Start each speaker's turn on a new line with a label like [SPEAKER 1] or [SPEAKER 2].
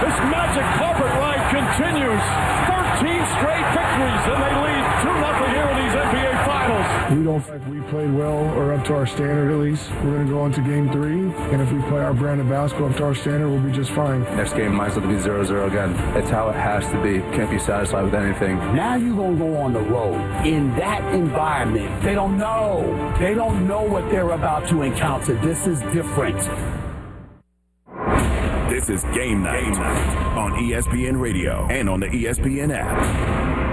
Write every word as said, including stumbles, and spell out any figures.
[SPEAKER 1] This magic carpet ride continues. thirteen straight victories, and they lead two nothing here in these N B A Finals.
[SPEAKER 2] We don't think we played well or up to our standard at least. We're going to go into game three, and if we play our brand of basketball up to our standard, we'll be just fine.
[SPEAKER 3] Next game might as well be zero zero again. It's how it has to be. Can't be satisfied with anything.
[SPEAKER 4] Now you're going to go on the road. In that environment, they don't know. They don't know what they're about to encounter. This is different.
[SPEAKER 5] This is Game Night on E S P N Radio and on the E S P N app.